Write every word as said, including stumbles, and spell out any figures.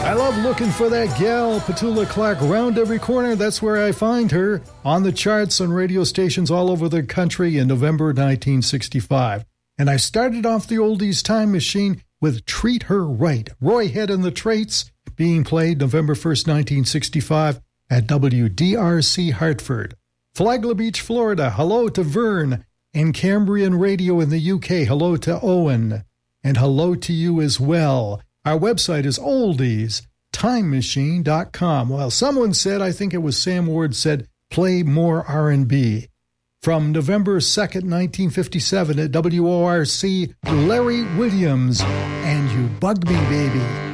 I love looking for that gal, Petula Clark, round every corner. That's where I find her, on the charts on radio stations all over the country in November nineteen sixty-five. And I started off the oldies time machine with Treat Her Right, Roy Head and the Traits, being played November first, nineteen sixty-five at W D R C Hartford. Flagler Beach, Florida, hello to Vern. And Cambrian Radio in the U K, hello to Owen. And hello to you as well. Our website is oldies time machine dot com. Well, someone said, I think it was Sam Ward said, play more R and B. From November second, nineteen fifty-seven at W O R C, Larry Williams, and You Bug Me, Baby.